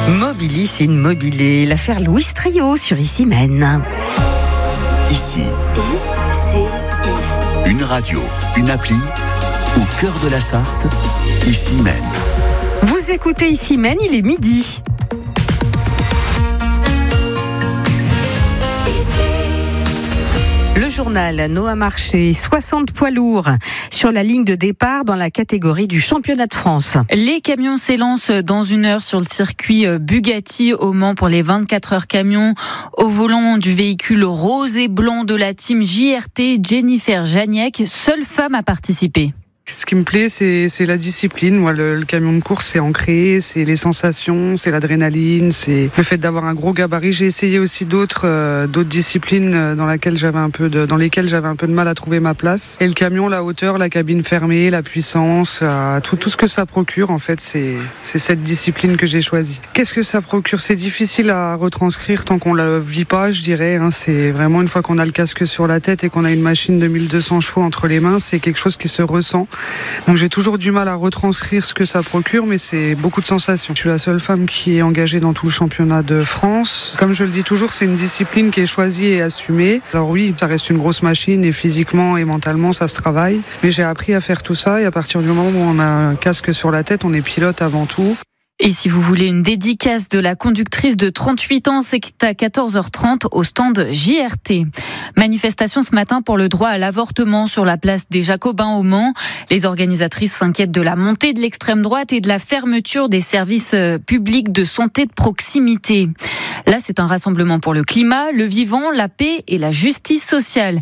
Mobilicine Mobilé, l'affaire Louis Trio sur Ici Mène. Ici, une radio, une appli, au cœur de la Sarthe, Ici Mène. Vous écoutez Ici Mène, il est midi. Le journal Noah Marché, 60 poids lourds sur la ligne de départ dans la catégorie du championnat de France. Les camions s'élancent dans 1 heure sur le circuit Bugatti au Mans pour les 24 heures camions. Au volant du véhicule rose et blanc de la team JRT, Jennifer Janiek, seule femme à participer. Ce qui me plaît, c'est la discipline. Moi, le camion de course, c'est ancré, c'est les sensations, c'est l'adrénaline, c'est le fait d'avoir un gros gabarit. J'ai essayé aussi d'autres disciplines dans lesquelles j'avais un peu de mal à trouver ma place. Et le camion, la hauteur, la cabine fermée, la puissance, tout ce que ça procure, en fait, c'est cette discipline que j'ai choisie. Qu'est-ce que ça procure ? C'est difficile à retranscrire tant qu'on la vit pas, je dirais. C'est vraiment une fois qu'on a le casque sur la tête et qu'on a une machine de 1200 chevaux entre les mains, c'est quelque chose qui se ressent. Donc j'ai toujours du mal à retranscrire ce que ça procure, mais c'est beaucoup de sensations. Je suis la seule femme qui est engagée dans tout le championnat de France. Comme je le dis toujours, c'est une discipline qui est choisie et assumée. Alors oui, ça reste une grosse machine et physiquement et mentalement, ça se travaille. Mais j'ai appris à faire tout ça et à partir du moment où on a un casque sur la tête, on est pilote avant tout. Et si vous voulez une dédicace de la conductrice de 38 ans, c'est à 14h30 au stand JRT. Manifestation ce matin pour le droit à l'avortement sur la place des Jacobins au Mans. Les organisatrices s'inquiètent de la montée de l'extrême droite et de la fermeture des services publics de santé de proximité. Là, c'est un rassemblement pour le climat, le vivant, la paix et la justice sociale.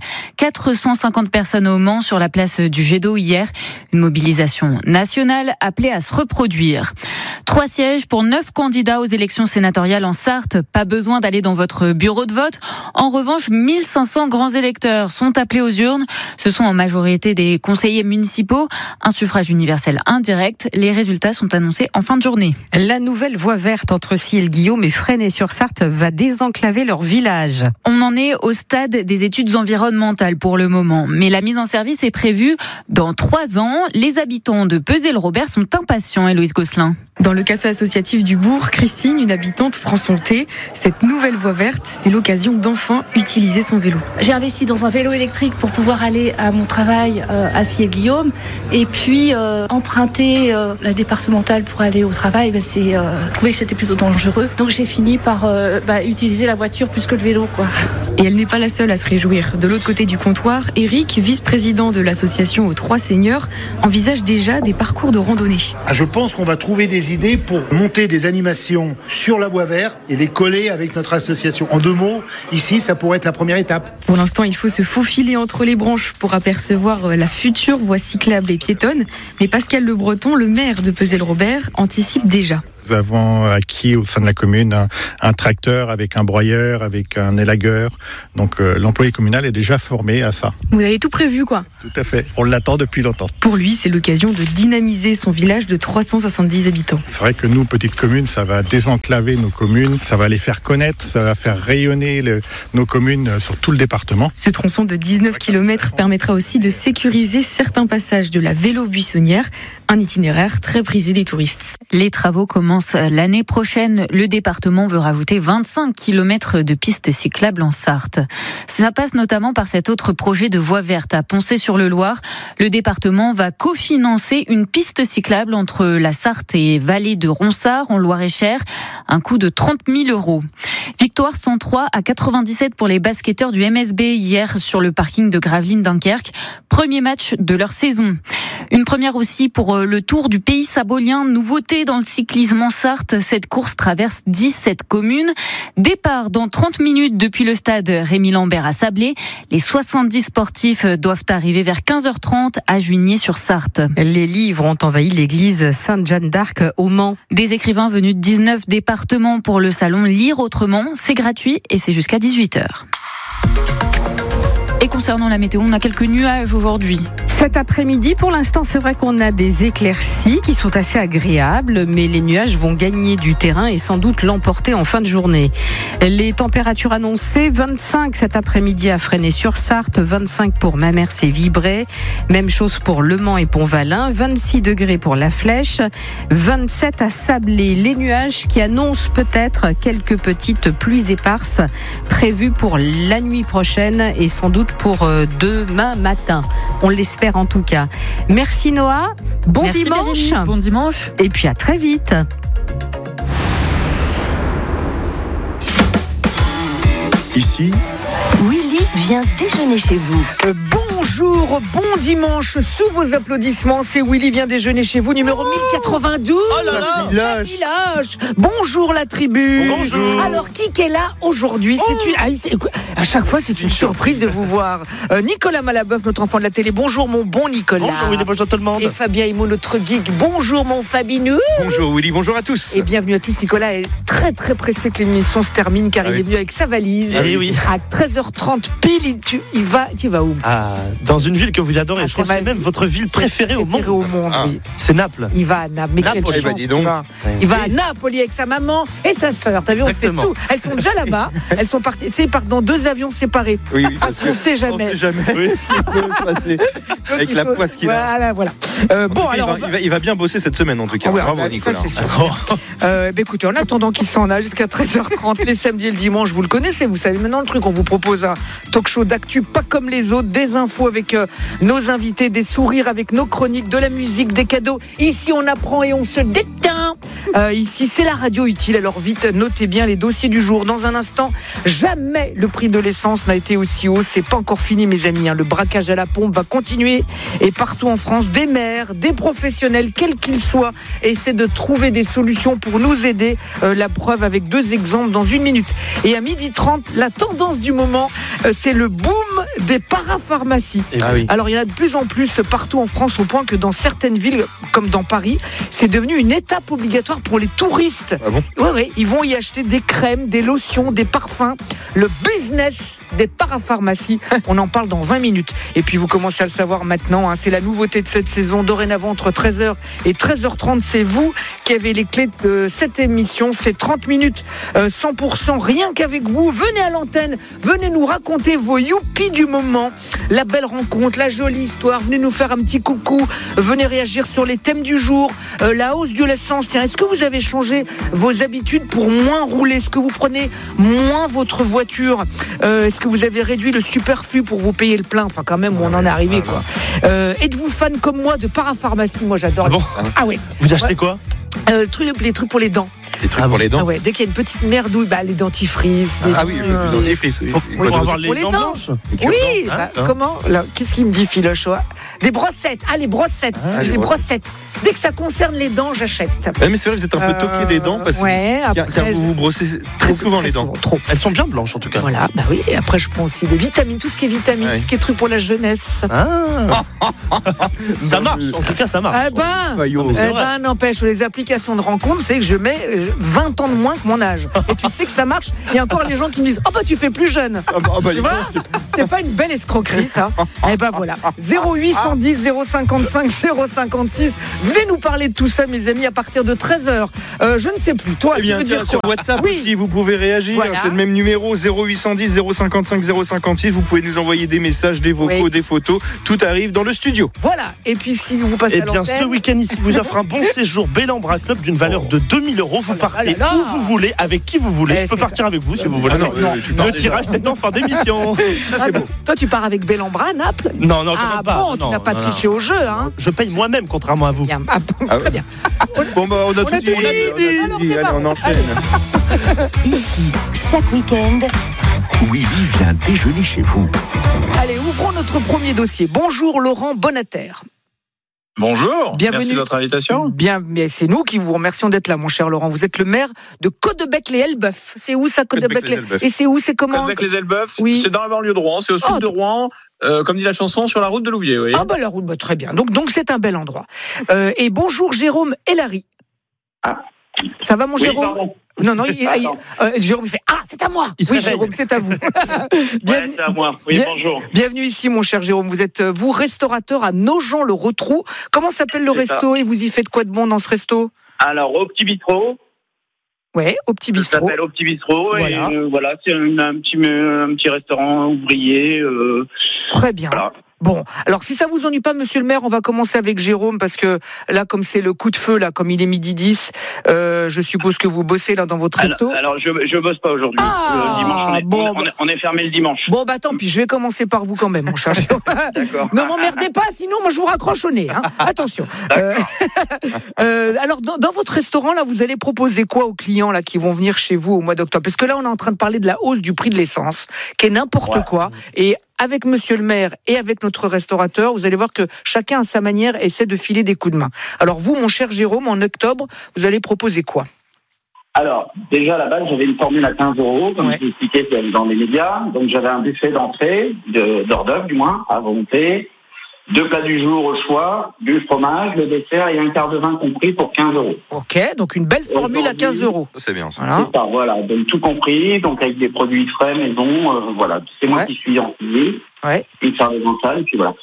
450 personnes au Mans sur la place du Jet d'eau hier. Une mobilisation nationale appelée à se reproduire. 3 sièges pour 9 candidats aux élections sénatoriales en Sarthe. Pas besoin d'aller dans votre bureau de vote. En revanche, 1500 grands électeurs sont appelés aux urnes. Ce sont en majorité des conseillers municipaux. Un suffrage universel indirect. Les résultats sont annoncés en fin de journée. La nouvelle voie verte entre Ciel-Guillaume et Fresnay-sur-Sarthe va désenclaver leur village. On en est au stade des études environnementales pour le moment. Mais la mise en service est prévue dans 3 ans. Les habitants de Pesé-le-Robert sont impatients, Héloïse Gosselin. Dans le café associatif du bourg, Christine, une habitante, prend son thé. Cette nouvelle voie verte, c'est l'occasion d'enfin utiliser son vélo. J'ai investi dans un vélo électrique pour pouvoir aller à mon travail à Ciel-Guillaume. Et puis, emprunter la départementale pour aller au travail, je trouvais que c'était plutôt dangereux. Donc j'ai fini par utiliser la voiture plus que le vélo, quoi. Et elle n'est pas la seule à se réjouir. De l'autre côté du comptoir, Eric, vice-président de l'association aux 3 seniors, envisage déjà des parcours de randonnée. Je pense qu'on va trouver des idées pour monter des animations sur la voie verte et les coller avec notre association. En 2 mots, ici, ça pourrait être la première étape. Pour l'instant, il faut se faufiler entre les branches pour apercevoir la future voie cyclable et piétonne. Mais Pascal Le Breton, le maire de Pesé-le-Robert, anticipe déjà. Nous avons acquis au sein de la commune un tracteur avec un broyeur, avec un élagueur. Donc l'employé communal est déjà formé à ça. Vous avez tout prévu, quoi ? Tout à fait. On l'attend depuis longtemps. Pour lui, c'est l'occasion de dynamiser son village de 370 habitants. C'est vrai que nous, petites communes, ça va désenclaver nos communes, ça va les faire connaître, ça va faire rayonner nos communes sur tout le département. Ce tronçon de 19 km permettra aussi de sécuriser certains passages de la vélo-buissonnière, un itinéraire très prisé des touristes. Les travaux commencent l'année prochaine. Le département veut rajouter 25 km de pistes cyclables en Sarthe. Ça passe notamment par cet autre projet de voie verte à Poncé-sur-le-Loir. Le département va cofinancer une piste cyclable entre la Sarthe et Vallée de Ronsard en Loir-et-Cher. Un coût de 30 000 €. Victoire 103 à 97 pour les basketteurs du MSB hier sur le parking de Gravelines-Dunkerque. Premier match de leur saison. Une première aussi pour le Tour du Pays Sabolien. Nouveauté dans le cyclisme en Sarthe. Cette course traverse 17 communes. Départ dans 30 minutes depuis le stade Rémy Lambert à Sablé. Les 70 sportifs doivent arriver vers 15h30 à Juigné-sur-Sarthe. Les livres ont envahi l'église Sainte-Jeanne d'Arc au Mans. Des écrivains venus de 19 départements pour le salon Lire Autrement. C'est gratuit et c'est jusqu'à 18h. Et concernant la météo, on a quelques nuages aujourd'hui. Cet après-midi, pour l'instant, c'est vrai qu'on a des éclaircies qui sont assez agréables, mais les nuages vont gagner du terrain et sans doute l'emporter en fin de journée. Les températures annoncées, 25 cet après-midi à Fresnay-sur-Sarthe, 25 pour Mamers et Vibré, même chose pour Le Mans et Pont-Valin, 26 degrés pour La Flèche, 27 à Sablé. Les nuages qui annoncent peut-être quelques petites pluies éparses prévues pour la nuit prochaine et sans doute pour demain matin. On l'espère en tout cas. Merci Noah, Merci dimanche. Bérénice, bon dimanche. Et puis à très vite. Ici, Willy vient déjeuner chez vous. Bonjour, bon dimanche, sous vos applaudissements, c'est Willy vient déjeuner chez vous, numéro 1092. Oh là là, village. Bonjour la tribu. Bonjour. Alors qui est là aujourd'hui? À chaque fois c'est une surprise de vous voir. Nicolas Malabeuf, notre enfant de la télé. Bonjour mon bon Nicolas. Bonjour Willy, bonjour tout le monde. Et Fabien Himo, notre geek. Bonjour mon Fabinou. Bonjour Willy, bonjour à tous. Et bienvenue à tous. Nicolas est très très pressé que l'émission se termine car il est venu avec sa valise. Eh oui. À 13h30 pile, tu vas où? Dans une ville que vous adorez, je crois que c'est même votre ville préférée au monde. Oui. C'est Naples. Il va à Naples, mais quelle Naples, chance, dis donc. il va à Napoli avec sa maman et sa sœur. T'as vu, on sait tout. Elles sont déjà là-bas. Elles sont parties. Tu sais, ils partent dans 2 avions séparés. Oui, parce qu'on sait jamais. On sait jamais ce qui peut se passer avec la poisse qu'il a. Voilà. Il va bien bosser cette semaine en tout cas. Bravo Nicolas. Ça, c'est sûr. Écoutez, en attendant qu'il s'en aille jusqu'à 13h30 les samedis et le dimanche, vous le connaissez, vous savez maintenant le truc. On vous propose un talk show d'actu pas comme les autres, des infos avec nos invités, des sourires avec nos chroniques, de la musique, des cadeaux. Ici, on apprend et on se détend. Ici, c'est la radio utile. Alors vite, notez bien les dossiers du jour. Dans un instant, jamais le prix de l'essence n'a été aussi haut. C'est pas encore fini, mes amis. Le braquage à la pompe va continuer. Et partout en France, des maires, des professionnels, quels qu'ils soient, essaient de trouver des solutions pour nous aider. La preuve avec 2 exemples dans 1 minute. Et à 12h30, la tendance du moment, c'est le boom des parapharmacies. Alors il y en a de plus en plus partout en France, au point que dans certaines villes, comme dans Paris, c'est devenu une étape obligatoire pour les touristes. Ah bon ? Oui, ils vont y acheter des crèmes, des lotions, des parfums. Le business des parapharmacies, on en parle dans 20 minutes. Et puis vous commencez à le savoir maintenant, c'est la nouveauté de cette saison. Dorénavant, entre 13h et 13h30, c'est vous qui avez les clés de cette émission. C'est 30 minutes, 100%, rien qu'avec vous. Venez à l'antenne, venez nous raconter vos youpi du moment, la belle rencontre, la jolie histoire. Venez nous faire un petit coucou, venez réagir sur les thèmes du jour, la hausse de l'essence. Tiens, est-ce que vous avez changé vos habitudes pour moins rouler? Est-ce que vous prenez moins votre voiture? Est-ce que vous avez réduit le superflu pour vous payer le plein? Enfin, quand même, où on en est arrivé, quoi. Êtes-vous fan comme moi de parapharmacie? Moi, j'adore. Ah ouais. Vous achetez quoi? Les trucs pour les dents. Des trucs pour les dents. Ah ouais, dès qu'il y a une petite merdouille, les dentifrices. Le dentifrice. Pour avoir les dents blanches. Oui, comment là, qu'est-ce qu'il me dit, Philoche? Des brossettes. Les brossettes. Les brossettes. Dès que ça concerne les dents, j'achète. Mais c'est vrai, vous êtes un peu toqué des dents parce que vous vous brossez très souvent les dents. Trop. Elles sont bien blanches en tout cas. Voilà, oui. Et après, je prends aussi des vitamines, tout ce qui est vitamines, tout ce qui est truc pour la jeunesse. Ça marche, en tout cas, ça marche. N'empêche, les applications de rencontre, c'est que je mets 20 ans de moins que mon âge. Et tu sais que ça marche. Il y a encore les gens qui me disent tu fais plus jeune. Tu vois, c'est pas une belle escroquerie, ça. Voilà. 0810 055 056. Venez nous parler de tout ça, mes amis, à partir de 13h. Je ne sais plus. Toi, tu veux dire sur WhatsApp aussi, vous pouvez réagir. Voilà. C'est le même numéro, 0810 055 056. Vous pouvez nous envoyer des messages, des vocaux, des photos. Tout arrive dans le studio. Voilà. Et puis, si vous passez à l'antenne... ce week-end ici vous offre un bon séjour Bellambra Club d'une valeur de 2000 €. Vous partez où vous voulez, avec qui vous voulez. Je peux partir avec vous si vous voulez. Le tirage, c'est en fin d'émission. Ça, c'est beau. Toi, tu pars avec Bellambra à Naples? Non, quand même pas. Bon, tu n'as pas triché au jeu, hein? Je paye moi-même, contrairement à vous. Très bien. On a tout dit. Allez, on enchaîne. Ici, chaque week-end, Willy vient déjeuner chez vous. Allez, ouvrons notre premier dossier. Bonjour Laurent Bonater. Bonjour, bienvenue. Merci de votre invitation. Mais c'est nous qui vous remercions d'être là, mon cher Laurent. Vous êtes le maire de Caudebec-les-Elbeuf. C'est où ça, Caudebec-les-Elbeuf? Et c'est où, c'est comment? Caudebec-les-Elbeuf, oui. C'est dans la banlieue de Rouen, c'est au sud de Rouen, comme dit la chanson, sur la route de Louviers. Oui. La route, très bien. Donc c'est un bel endroit. Et bonjour Jérôme Hélary. Ça va, mon Jérôme? Pardon. Non, Jérôme il fait c'est à moi. Oui, Jérôme, c'est à vous. C'est à moi. Oui, bonjour. Bienvenue ici, mon cher Jérôme. Vous êtes, vous, restaurateur à Nogent-le-Rotrou. Comment s'appelle le resto et vous y faites quoi de bon dans ce resto? Alors, au Petit Bistrot. Ouais, au Petit Bistrot. Ça s'appelle au Petit Bistrot. Voilà. Et voilà, c'est un petit restaurant ouvrier. Très bien. Voilà. Bon, alors si ça vous ennuie pas, monsieur le maire, on va commencer avec Jérôme, parce que là, comme c'est le coup de feu, là, comme il est 12h10, je suppose que vous bossez là dans votre resto. Alors je bosse pas aujourd'hui. Dimanche, on est fermé le dimanche. Bon, bah tant pis, je vais commencer par vous quand même, mon cher Jérôme. D'accord. Ne m'emmerdez pas, sinon moi je vous raccroche au nez. Hein. Attention. Alors, dans votre restaurant, là, vous allez proposer quoi aux clients là qui vont venir chez vous au mois d'octobre? Parce que là, on est en train de parler de la hausse du prix de l'essence, qui est n'importe quoi. Et avec monsieur le maire et avec notre restaurateur, vous allez voir que chacun à sa manière essaie de filer des coups de main. Alors vous, mon cher Jérôme, en octobre, vous allez proposer quoi? Alors, déjà à la base, j'avais une formule à 15 €, comme je l'ai expliqué dans les médias. Donc j'avais un buffet d'entrée, d'hors d'œuvre du moins, à volonté, 2 plats du jour au choix, du fromage, le dessert et un quart de vin compris pour 15 €. Ok, donc une belle formule à 15 €. C'est bien ça. Voilà, donc tout compris, donc avec des produits frais, maison, voilà. C'est moi qui suis en cuisine, une servementale, et puis voilà.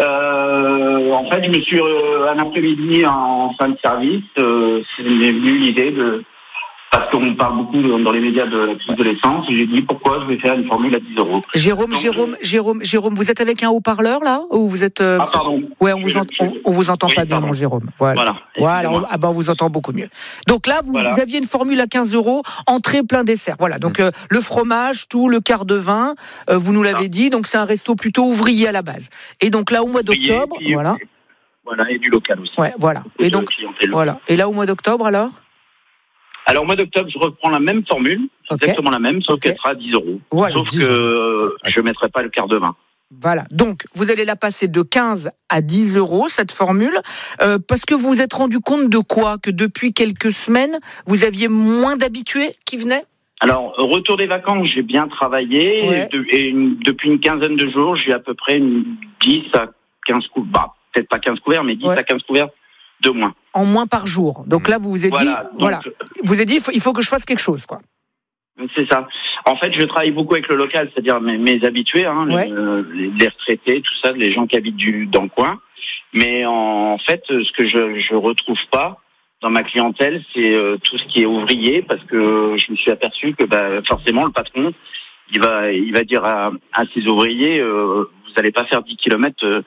En fait, je me suis, un après-midi en fin de service, c'est venu l'idée de... Parce qu'on parle beaucoup dans les médias de la crise de l'essence, j'ai dit pourquoi je vais faire une formule à 10 €. Jérôme, vous êtes avec un haut-parleur là, ou vous êtes pardon. Ouais, on vous entend pas bien, mon Jérôme. Voilà. On vous entend beaucoup mieux. Donc là, vous aviez une formule à 15 €, entrée, plein dessert. Voilà. Donc le fromage, tout, le quart de vin, vous nous l'avez dit. Donc c'est un resto plutôt ouvrier à la base. Et donc là, au mois d'octobre, voilà. Voilà, et du local aussi. Ouais, voilà. Et donc voilà. Et là, au mois d'octobre, alors? Alors, au mois d'octobre, je reprends la même formule, exactement la même, sauf qu'elle sera à 10 €. Voilà, sauf que je ne mettrai pas le quart de vin. Voilà. Donc, vous allez la passer de 15 à 10 €, cette formule, parce que vous vous êtes rendu compte de quoi? Que depuis quelques semaines, vous aviez moins d'habitués qui venaient? Alors, retour des vacances, j'ai bien travaillé, et depuis une quinzaine de jours, j'ai à peu près 10 à 15 couverts, peut-être pas 15 couverts, mais 10 à 15 couverts de moins. En moins par jour. Donc là, vous vous êtes dit, vous vous êtes dit, il faut que je fasse quelque chose, quoi. C'est ça. En fait, je travaille beaucoup avec le local, c'est-à-dire mes habitués, les retraités, tout ça, les gens qui habitent dans le coin. Mais en fait, ce que je retrouve pas dans ma clientèle, c'est tout ce qui est ouvrier, parce que je me suis aperçu que forcément le patron, il va dire à ses ouvriers, vous n'allez pas faire 10 km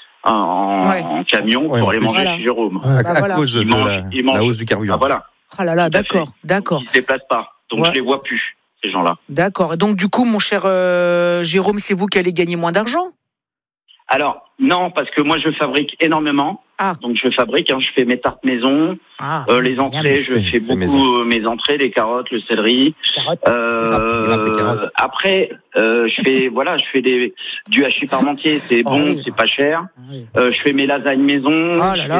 en camion pour aller manger chez Jérôme. À cause de la hausse du carburant. Ah là là, d'accord. Ils se déplacent pas, donc je les vois plus, ces gens-là. D'accord. Et donc du coup, mon cher Jérôme, c'est vous qui allez gagner moins d'argent? Alors non, parce que moi je fabrique énormément. Donc je fabrique, je fais mes tartes maison, les entrées, je fais beaucoup mes entrées, les carottes, le céleri. Après, je fais du hachis parmentier, c'est bon, c'est pas cher. Je fais mes lasagnes maison.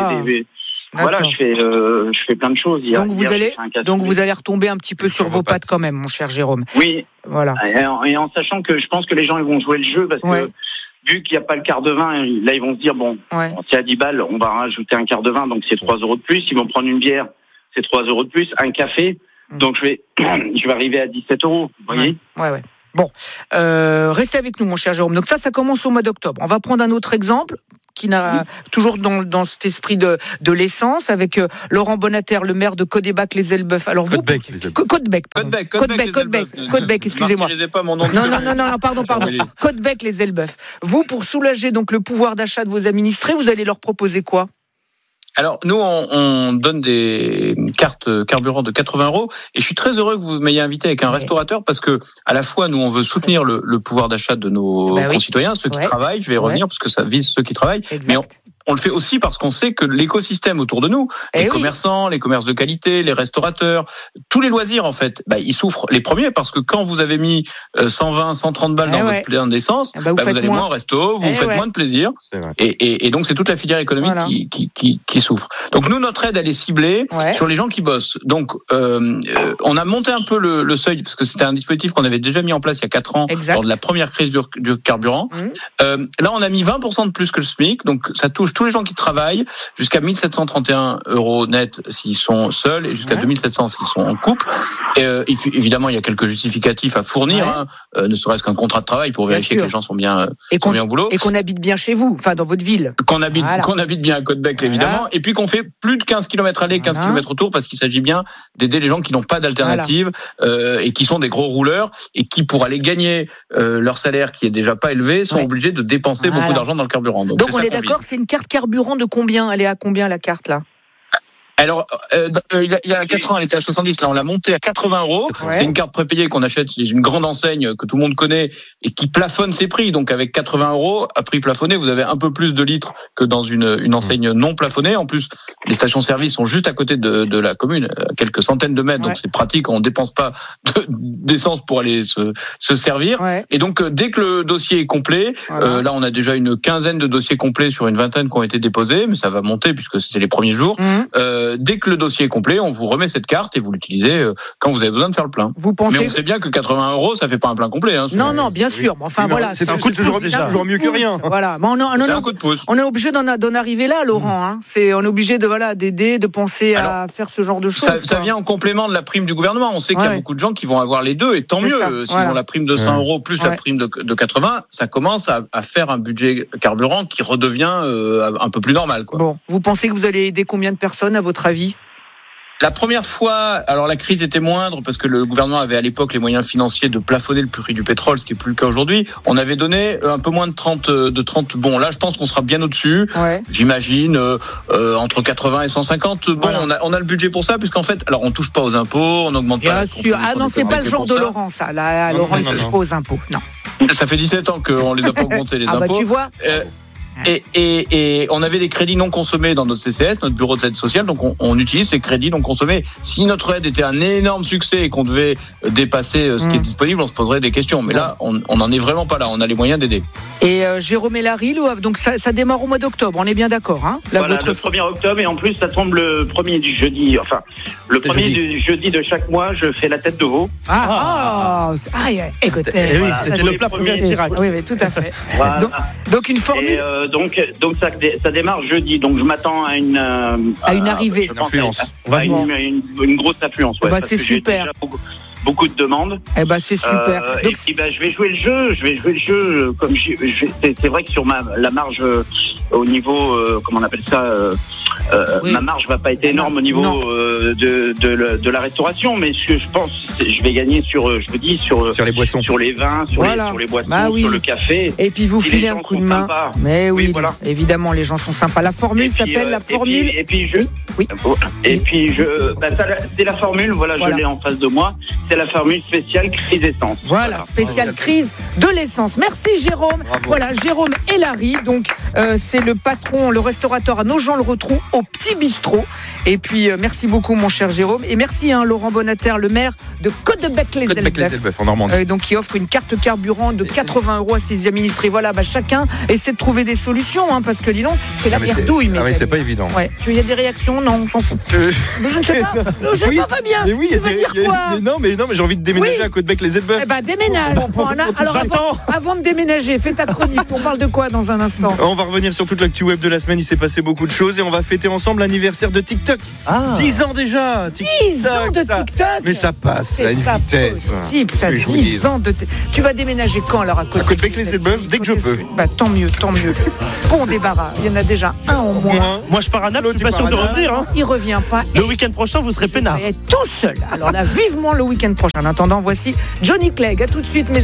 Je fais plein de choses. Donc vous allez retomber un petit peu sur vos pattes quand même, mon cher Jérôme. Oui. Voilà. Et en sachant que je pense que les gens ils vont jouer le jeu parce que vu qu'il n'y a pas le quart de vin, là ils vont se dire c'est à 10 balles, on va rajouter un quart de vin, donc c'est 3 € de plus. Ils vont prendre une bière, c'est 3 € de plus, un café, donc je vais arriver à 17 €. Vous voyez ? Ouais. Bon, restez avec nous, mon cher Jérôme. Donc ça commence au mois d'octobre. On va prendre un autre exemple qui n'a toujours dans cet esprit de l'essence avec Laurent Bonater, le maire de Caudebec-les-Elbeuf. Alors vous, Caudebec, excusez-moi. Non, pardon. Caudebec-les-Elbeuf. Vous, pour soulager donc le pouvoir d'achat de vos administrés, vous allez leur proposer quoi? Alors, nous, on donne des cartes carburant de 80 €. Et je suis très heureux que vous m'ayez invité avec un restaurateur parce que, à la fois, nous, on veut soutenir le pouvoir d'achat de nos concitoyens, ceux qui travaillent. Je vais y revenir parce que ça vise ceux qui travaillent. Exact. Mais on le fait aussi parce qu'on sait que l'écosystème autour de nous, les commerçants, les commerces de qualité, les restaurateurs, tous les loisirs, en fait, ils souffrent les premiers parce que quand vous avez mis 120, 130 balles dans votre plein d'essence, vous allez moins au resto, vous faites moins de plaisir. Et donc, c'est toute la filière économique qui souffre. Donc, nous, notre aide, elle est ciblée sur les gens qui bossent. Donc, on a monté un peu le seuil parce que c'était un dispositif qu'on avait déjà mis en place il y a 4 ans lors de la première crise du carburant. Là, on a mis 20% de plus que le SMIC. Donc, ça touche tous les gens qui travaillent, jusqu'à 1 731 € net s'ils sont seuls et jusqu'à 2 700 s'ils sont en couple. Évidemment, il y a quelques justificatifs à fournir, ne serait-ce qu'un contrat de travail pour vérifier que les gens sont bien au boulot. Et qu'on habite bien chez vous, enfin dans votre ville. Qu'on habite bien à Côte-Bec, évidemment. Et puis qu'on fait plus de 15 km aller, 15 km retour, parce qu'il s'agit bien d'aider les gens qui n'ont pas d'alternative et qui sont des gros rouleurs et qui, pour aller gagner leur salaire qui est déjà pas élevé, sont obligés de dépenser beaucoup d'argent dans le carburant. Donc on est d'accord, c'est une carte carburant de combien ? Elle est à combien la carte là ? Alors, il y a 4 ans, elle était à 70. Là, on l'a montée à 80 €. C'est une carte prépayée qu'on achète chez une grande enseigne que tout le monde connaît et qui plafonne ses prix. Donc, avec 80 € à prix plafonné, vous avez un peu plus de litres que dans une enseigne non plafonnée. En plus, les stations-service sont juste à côté de la commune, à quelques centaines de mètres. Donc, c'est pratique. On dépense pas d'essence pour aller se servir. Et donc, dès que le dossier est complet, là, on a déjà une quinzaine de dossiers complets sur une vingtaine qui ont été déposés, mais ça va monter puisque c'était les premiers jours. Dès que le dossier est complet, on vous remet cette carte et vous l'utilisez quand vous avez besoin de faire le plein. Mais on sait bien que 80 €, ça fait pas un plein complet. Non, bien sûr. Enfin voilà, c'est toujours mieux que rien. Voilà, mais on est obligé d'en arriver là, Laurent. On est obligé d'aider, de penser à faire ce genre de choses. Ça vient en complément de la prime du gouvernement. On sait qu'il y a beaucoup de gens qui vont avoir les deux, et tant mieux. S'ils ont la prime de 100 € plus la prime de 80, ça commence à faire un budget carburant qui redevient un peu plus normal. Bon, vous pensez que vous allez aider combien de personnes à votre avis ? La première fois, alors la crise était moindre parce que le gouvernement avait à l'époque les moyens financiers de plafonner le prix du pétrole, ce qui est plus le cas aujourd'hui. On avait donné un peu moins de 30 bons. Là, je pense qu'on sera bien au-dessus. J'imagine entre 80 et 150. Bon, on a le budget pour ça, puisqu'en fait, alors on touche pas aux impôts, on n'augmente pas. Bien sûr. Non, c'est pas le genre de Laurent, ça. Là, Laurent, il touche pas aux impôts. Non. Ça fait 17 ans qu'on les a pas augmentés les impôts. Bah tu vois. Et on avait des crédits non consommés dans notre CCS, notre bureau d'aide sociale, donc on utilise ces crédits non consommés. Si notre aide était un énorme succès et qu'on devait dépasser ce qui est disponible, on se poserait des questions. Mais là, on n'en est vraiment pas là, on a les moyens d'aider. Et Jérôme et Larry, donc ça démarre au mois d'octobre, on est bien d'accord, hein? Le 1er octobre, et en plus ça tombe le premier du jeudi, du jeudi de chaque mois, je fais la tête de veau. Écoutez, c'était le plat premier Chirac. Oui, tout à fait. Voilà. Donc une formule. Et donc ça démarre jeudi, donc je m'attends à une arrivée, une affluence, une grosse affluence. C'est super. Beaucoup de demandes. C'est super. Donc, et puis je vais jouer le jeu. Comme c'est vrai que sur la marge au niveau comment on appelle ça, ma marge va pas être énorme au niveau de la restauration, mais je pense je vais gagner sur les boissons, sur les vins, sur les boissons, sur le café. Et puis vous filez un coup de main. Sympas. Mais oui, évidemment les gens sont sympas. La formule s'appelle la formule. C'est la formule. Je l'ai en face de moi. C'est la formule spéciale crise essence. Voilà, spéciale crise de l'essence. Merci Jérôme. Bravo. Voilà, Jérôme et Larry. Donc, c'est le patron, le restaurateur à Nogent-le-Rotrou au Petit Bistrot. Et puis, merci beaucoup, mon cher Jérôme. Et merci, Laurent Bonnater, le maire de Côte-de-Bec-les-Elbeuf, en Normandie. Donc, qui offre une carte carburant de 80 € à ses administrés. Voilà, chacun essaie de trouver des solutions, parce que, dis donc, c'est la merdouille. Mais c'est pas évident. Ouais. Il y a des réactions? Non, on s'en fout. Je ne sais pas. Je ne sais pas, Fabien. Mais oui, tu veux dire quoi? Non, mais j'ai envie de déménager à Côte-de-Bec-les-Elbeuf. Déménage. Avant de déménager, fais ta chronique. On parle de quoi dans un instant? On va revenir sur toute l'actu web de la semaine. Il s'est passé beaucoup de choses et on va fêter ensemble l'anniversaire de TikTok. 10 ans déjà. 10 ans de TikTok. Mais ça passe à une vitesse. C'est possible, ça. 10 ans de. Tu vas déménager quand alors à Côte-de-Bec-les-Elbeuf? Dès que je peux. Tant mieux. Bon débarras. Il y en a déjà un en moins. Moi, je pars à Naples. Je suis pas sûr de revenir. Il revient pas. Le week-end prochain, vous serez peinard. Tout seul. Alors là, vivement le week-end prochain. En attendant, voici Johnny Clegg. À tout de suite, mes